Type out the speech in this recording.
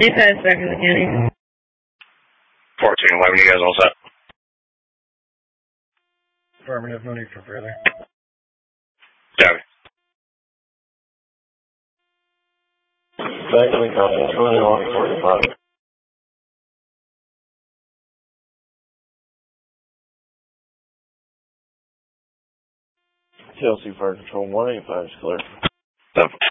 Dispatch back in the county. 1411, you guys all set? Affirmative, no need for further. Copy. Back to the company, 2145. Chelsea Fire Control 185 is clear.